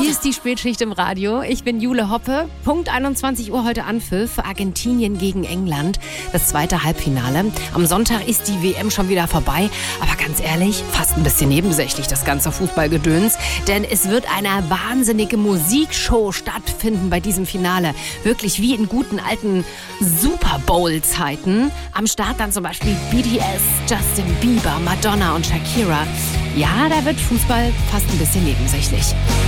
Hier ist die Spätschicht im Radio. Ich bin Jule Hoppe. Punkt 21 Uhr heute Anpfiff für Argentinien gegen England. Das zweite Halbfinale. Am Sonntag ist die WM schon wieder vorbei. Aber ganz ehrlich, fast ein bisschen nebensächlich das ganze Fußballgedöns. Denn es wird eine wahnsinnige Musikshow stattfinden bei diesem Finale. Wirklich wie in guten alten Super Bowl-Zeiten. Am Start dann zum Beispiel BTS, Justin Bieber, Madonna und Shakira. Ja, da wird Fußball fast ein bisschen nebensächlich.